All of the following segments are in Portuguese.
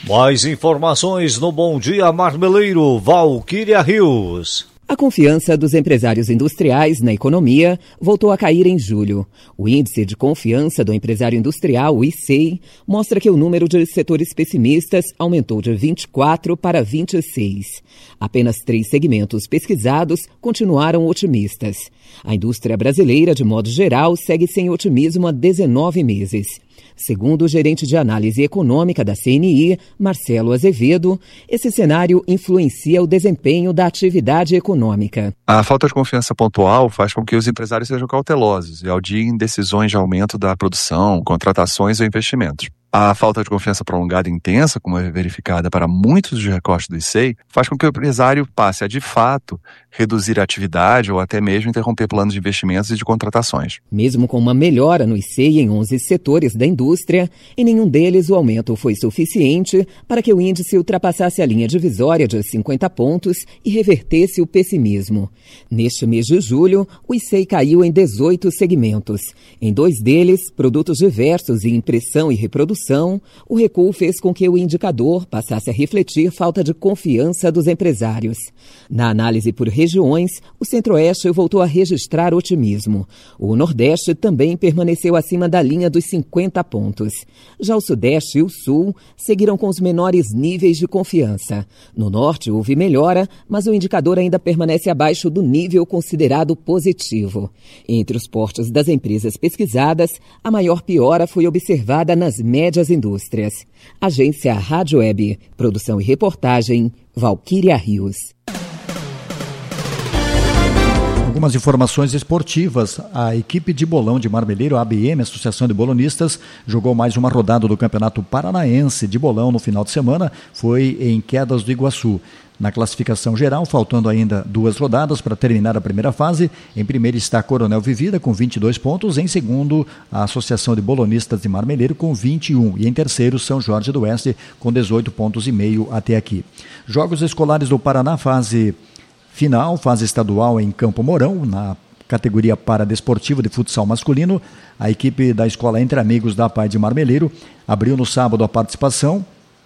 Mais informações no Bom Dia Marmeleiro, Valquíria Rios. A confiança dos empresários industriais na economia voltou a cair em julho. O Índice de Confiança do Empresário Industrial, o ICEI, mostra que o número de setores pessimistas aumentou de 24 para 26. Apenas 3 segmentos pesquisados continuaram otimistas. A indústria brasileira, de modo geral, segue sem otimismo há 19 meses. Segundo o gerente de análise econômica da CNI, Marcelo Azevedo, esse cenário influencia o desempenho da atividade econômica. A falta de confiança pontual faz com que os empresários sejam cautelosos e audiem decisões de aumento da produção, contratações ou investimentos. A falta de confiança prolongada e intensa, como é verificada para muitos dos recortes do ICEI, faz com que o empresário passe a, de fato, reduzir a atividade ou até mesmo interromper planos de investimentos e de contratações. Mesmo com uma melhora no ICEI em 11 setores da indústria, em nenhum deles o aumento foi suficiente para que o índice ultrapassasse a linha divisória de 50 pontos e revertesse o pessimismo. Neste mês de julho, o ICEI caiu em 18 segmentos. Em 2 deles, produtos diversos e impressão e reprodução, o recuo fez com que o indicador passasse a refletir falta de confiança dos empresários. Na análise por regiões, o Centro-Oeste voltou a registrar otimismo. O Nordeste também permaneceu acima da linha dos 50 pontos. Já o Sudeste e o Sul seguiram com os menores níveis de confiança. No Norte houve melhora, mas o indicador ainda permanece abaixo do nível considerado positivo. Entre os portes das empresas pesquisadas, a maior piora foi observada nas médias indústrias. Agência Rádio Web. Produção e reportagem, Valquíria Rios. Algumas informações esportivas. A equipe de bolão de Marmeleiro, a ABM, Associação de Bolonistas, jogou mais uma rodada do Campeonato Paranaense de Bolão no final de semana. Foi em Quedas do Iguaçu. Na classificação geral, faltando ainda 2 rodadas para terminar a primeira fase. Em primeiro está Coronel Vivida com 22 pontos. Em segundo, a Associação de Bolonistas de Marmeleiro com 21. E em terceiro, São Jorge do Oeste com 18,5 pontos até aqui. Jogos escolares do Paraná, fase final, fase estadual em Campo Mourão, na categoria paradesportiva de futsal masculino. A equipe da Escola Entre Amigos da Pai de Marmeleiro abriu no sábado a participação,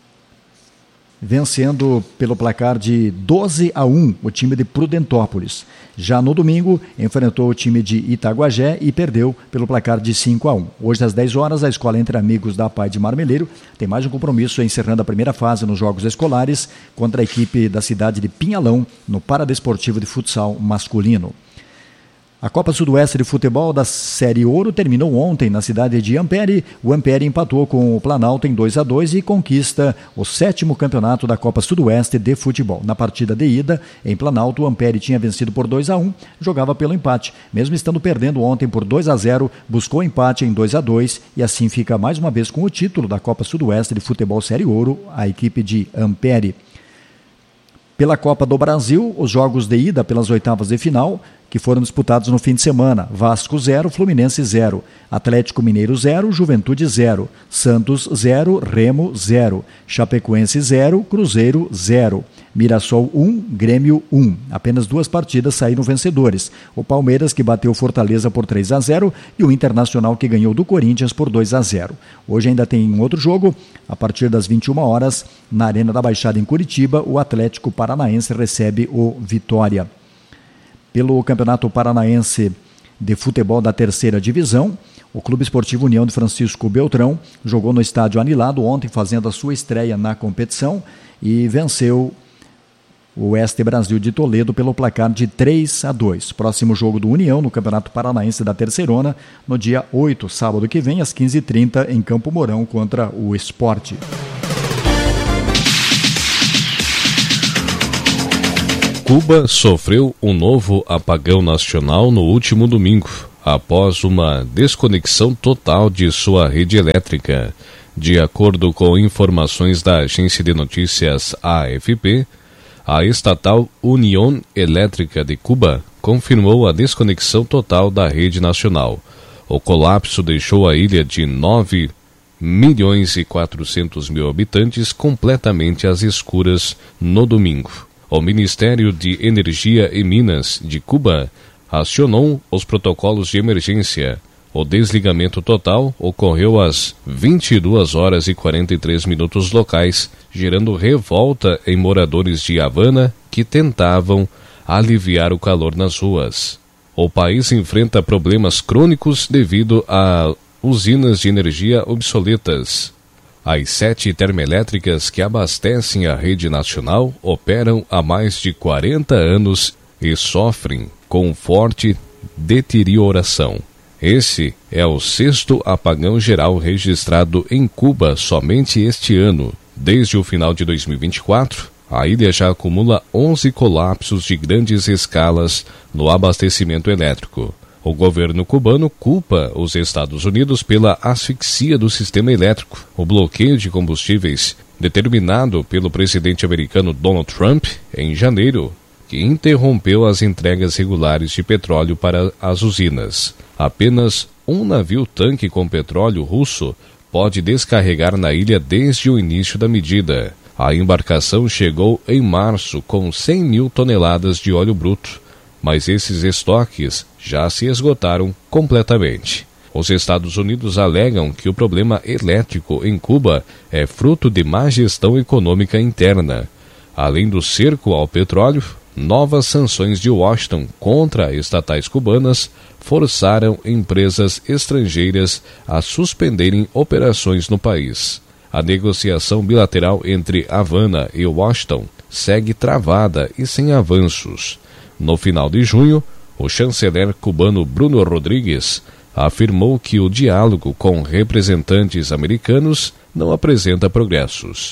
vencendo pelo placar de 12-1 o time de Prudentópolis. Já no domingo, enfrentou o time de Itaguajé e perdeu pelo placar de 5-1. Hoje, às 10 horas, a Escola Entre Amigos da Pai de Marmeleiro tem mais um compromisso encerrando a primeira fase nos Jogos Escolares contra a equipe da cidade de Pinhalão, no Paradesportivo de Futsal Masculino. A Copa Sudoeste de Futebol da Série Ouro terminou ontem na cidade de Ampere. O Ampere empatou com o Planalto em 2-2 e conquista o 7º campeonato da Copa Sudoeste de Futebol. Na partida de ida, em Planalto, o Ampere tinha vencido por 2-1, jogava pelo empate. Mesmo estando perdendo ontem por 2-0, buscou empate em 2-2 e assim fica mais uma vez com o título da Copa Sudoeste de Futebol Série Ouro, a equipe de Ampere. Pela Copa do Brasil, os jogos de ida pelas oitavas de final, que foram disputados no fim de semana. Vasco 0, Fluminense 0, Atlético Mineiro 0, Juventude 0, Santos 0, Remo 0, Chapecoense 0, Cruzeiro 0, Mirassol 1, Grêmio 1. Apenas 2 partidas saíram vencedores. O Palmeiras, que bateu Fortaleza por 3-0, e o Internacional, que ganhou do Corinthians por 2-0. Hoje ainda tem um outro jogo. A partir das 21 horas, na Arena da Baixada em Curitiba, o Atlético Paranaense recebe o Vitória. Pelo Campeonato Paranaense de Futebol da 3ª Divisão, o Clube Esportivo União de Francisco Beltrão jogou no estádio Anilado ontem, fazendo a sua estreia na competição, e venceu o Oeste Brasil de Toledo pelo placar de 3-2. Próximo jogo do União no Campeonato Paranaense da Terceirona, no dia 8, sábado que vem, às 15h30, em Campo Mourão, contra o Sport. Cuba sofreu um novo apagão nacional no último domingo, após uma desconexão total de sua rede elétrica. De acordo com informações da agência de notícias AFP, a estatal União Elétrica de Cuba confirmou a desconexão total da rede nacional. O colapso deixou a ilha de 9.400.000 habitantes completamente às escuras no domingo. O Ministério de Energia e Minas de Cuba acionou os protocolos de emergência. O desligamento total ocorreu às 22 horas e 43 minutos locais, gerando revolta em moradores de Havana que tentavam aliviar o calor nas ruas. O país enfrenta problemas crônicos devido a usinas de energia obsoletas. As 7 termoelétricas que abastecem a rede nacional operam há mais de 40 anos e sofrem com forte deterioração. Esse é o 6º apagão geral registrado em Cuba somente este ano. Desde o final de 2024, a ilha já acumula 11 colapsos de grandes escalas no abastecimento elétrico. O governo cubano culpa os Estados Unidos pela asfixia do sistema elétrico. O bloqueio de combustíveis, determinado pelo presidente americano Donald Trump em janeiro, que interrompeu as entregas regulares de petróleo para as usinas. Apenas um navio-tanque com petróleo russo pode descarregar na ilha desde o início da medida. A embarcação chegou em março com 100 mil toneladas de óleo bruto, mas esses estoques já se esgotaram completamente. Os Estados Unidos alegam que o problema elétrico em Cuba é fruto de má gestão econômica interna. Além do cerco ao petróleo, novas sanções de Washington contra estatais cubanas forçaram empresas estrangeiras a suspenderem operações no país. A negociação bilateral entre Havana e Washington segue travada e sem avanços. No final de junho, o chanceler cubano Bruno Rodrigues afirmou que o diálogo com representantes americanos não apresenta progressos.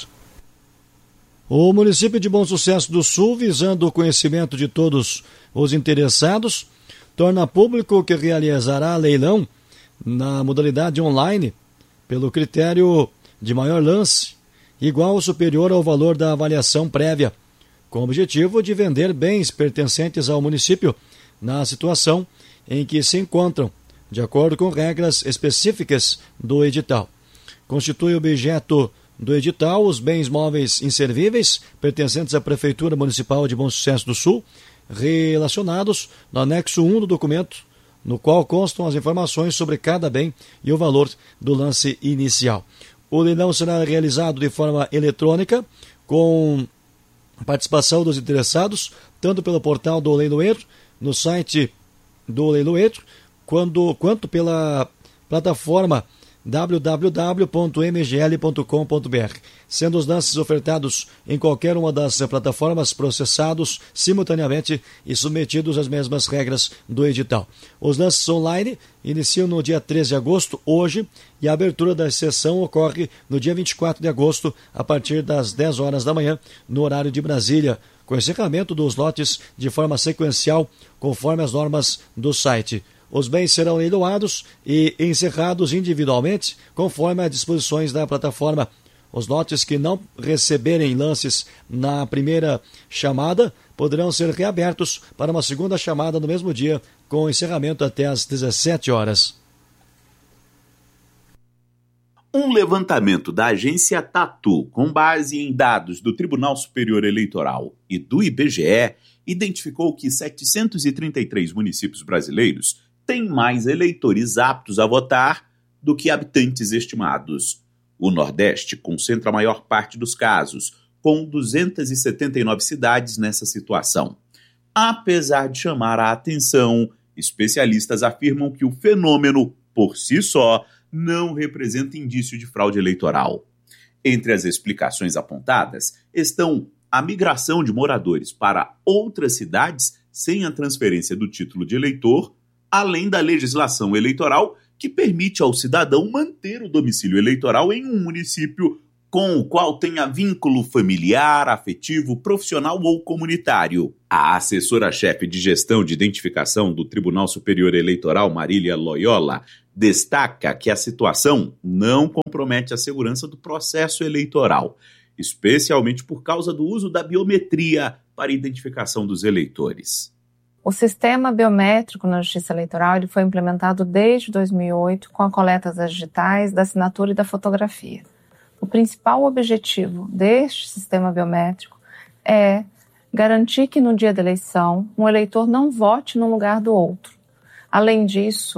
O município de Bom Sucesso do Sul, visando o conhecimento de todos os interessados, torna público que realizará leilão na modalidade online pelo critério de maior lance, igual ou superior ao valor da avaliação prévia, com o objetivo de vender bens pertencentes ao município na situação em que se encontram, de acordo com regras específicas do edital. Constitui objeto do edital os bens móveis inservíveis pertencentes à Prefeitura Municipal de Bom Sucesso do Sul, relacionados no anexo 1 do documento, no qual constam as informações sobre cada bem e o valor do lance inicial. O leilão será realizado de forma eletrônica, com participação dos interessados, tanto pelo portal do Leiloeiro, no site do Leiloeiro, quanto pela plataforma www.mgl.com.br, sendo os lances ofertados em qualquer uma das plataformas processados simultaneamente e submetidos às mesmas regras do edital. Os lances online iniciam no dia 13 de agosto, hoje, e a abertura da sessão ocorre no dia 24 de agosto, a partir das 10 horas da manhã, no horário de Brasília, com encerramento dos lotes de forma sequencial, conforme as normas do site. Os bens serão leiloados e encerrados individualmente, conforme as disposições da plataforma. Os lotes que não receberem lances na primeira chamada poderão ser reabertos para uma segunda chamada no mesmo dia, com encerramento até às 17 horas. Um levantamento da agência Tatu, com base em dados do Tribunal Superior Eleitoral e do IBGE, identificou que 733 municípios brasileiros têm mais eleitores aptos a votar do que habitantes estimados. O Nordeste concentra a maior parte dos casos, com 279 cidades nessa situação. Apesar de chamar a atenção, especialistas afirmam que o fenômeno, por si só, não representa indício de fraude eleitoral. Entre as explicações apontadas estão a migração de moradores para outras cidades sem a transferência do título de eleitor, além da legislação eleitoral que permite ao cidadão manter o domicílio eleitoral em um município com o qual tenha vínculo familiar, afetivo, profissional ou comunitário. A assessora-chefe de gestão de identificação do Tribunal Superior Eleitoral, Marília Loyola, destaca que a situação não compromete a segurança do processo eleitoral, especialmente por causa do uso da biometria para identificação dos eleitores. O sistema biométrico na Justiça Eleitoral ele foi implementado desde 2008 com a coleta das digitais, da assinatura e da fotografia. O principal objetivo deste sistema biométrico é garantir que no dia da eleição um eleitor não vote no lugar do outro. Além disso,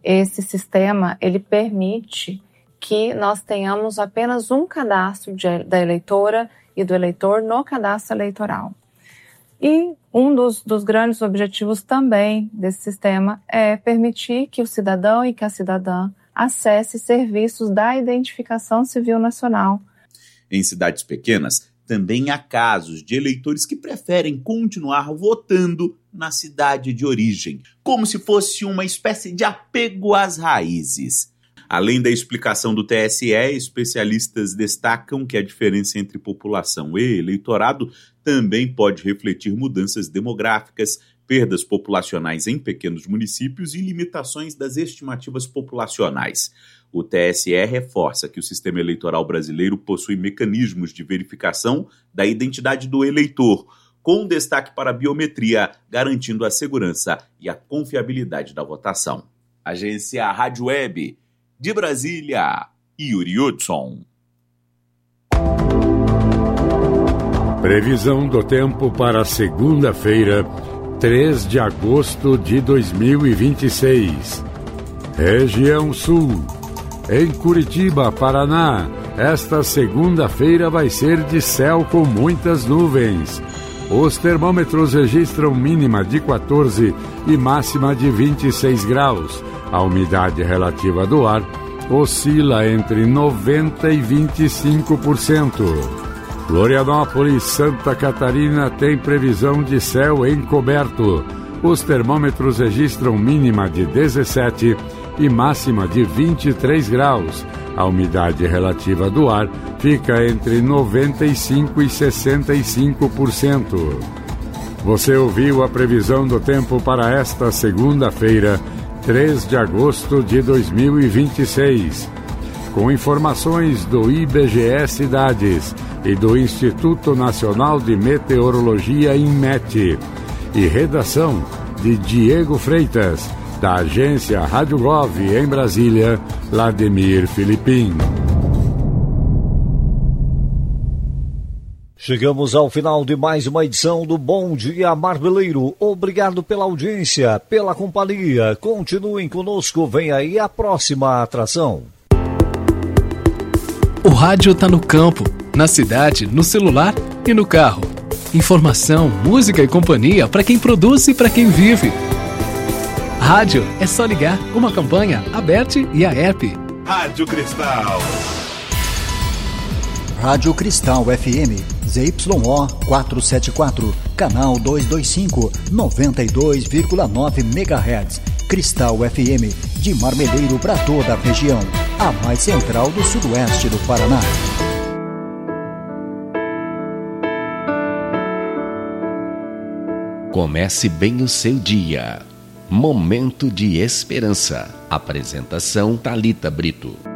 esse sistema ele permite que nós tenhamos apenas um cadastro da eleitora e do eleitor no cadastro eleitoral. E um dos grandes objetivos também desse sistema é permitir que o cidadão e que a cidadã acesse serviços da Identificação Civil Nacional. Em cidades pequenas, também há casos de eleitores que preferem continuar votando na cidade de origem, como se fosse uma espécie de apego às raízes. Além da explicação do TSE, especialistas destacam que a diferença entre população e eleitorado também pode refletir mudanças demográficas, perdas populacionais em pequenos municípios e limitações das estimativas populacionais. O TSE reforça que o sistema eleitoral brasileiro possui mecanismos de verificação da identidade do eleitor, com destaque para a biometria, garantindo a segurança e a confiabilidade da votação. Agência Rádio Web, de Brasília, Yuri Hudson. Previsão do tempo para segunda-feira, 3 de agosto de 2026. Região Sul. Em Curitiba, Paraná, esta segunda-feira vai ser de céu com muitas nuvens. Os termômetros registram mínima de 14 e máxima de 26 graus. A umidade relativa do ar oscila entre 90% e 25%. Florianópolis, Santa Catarina tem previsão de céu encoberto. Os termômetros registram mínima de 17 e máxima de 23 graus. A umidade relativa do ar fica entre 95% e 65%. Você ouviu a previsão do tempo para esta segunda-feira, 3 de agosto de 2026. Com informações do IBGE Cidades e do Instituto Nacional de Meteorologia, INMET, e redação de Diego Freitas, da agência Rádio Gov em Brasília, Vladimir Filipim. Chegamos ao final de mais uma edição do Bom Dia Marmeleiro. Obrigado pela audiência, pela companhia. Continuem conosco, vem aí a próxima atração. O rádio tá no campo, na cidade, no celular e no carro. Informação, música e companhia para quem produz e para quem vive. Rádio é só ligar, uma campanha, a BET e a ERP. Rádio Cristal. Rádio Cristal FM, ZYO 474, canal 225, 92,9 MHz. Cristal FM, de Marmeleiro para toda a região, a mais central do sudoeste do Paraná. Comece bem o seu dia. Momento de esperança. Apresentação Thalita Brito.